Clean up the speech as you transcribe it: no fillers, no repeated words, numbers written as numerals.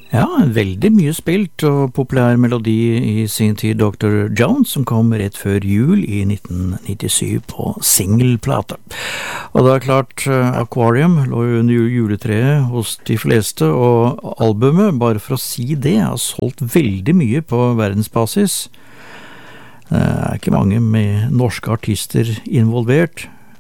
Ja, en veldig mye spilt og populær melodi i sin tid, Dr. Jones, som kom rett før jul i 1997 på singelplate. Og det er klart, Aquarium lå jo under juletreet hos de fleste, og albumet, bare for å si det, har solgt veldig mye på verdensbasis. Det er ikke mange med norske artister involvert,